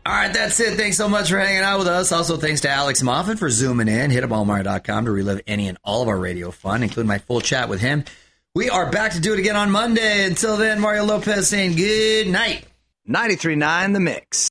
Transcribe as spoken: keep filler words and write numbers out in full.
All right, that's it. Thanks so much for hanging out with us. Also, thanks to Alex Moffat for zooming in. Hit up all mario dot com to relive any and all of our radio fun, including my full chat with him. We are back to do it again on Monday. Until then, Mario Lopez saying good night. ninety-three point nine The Mix.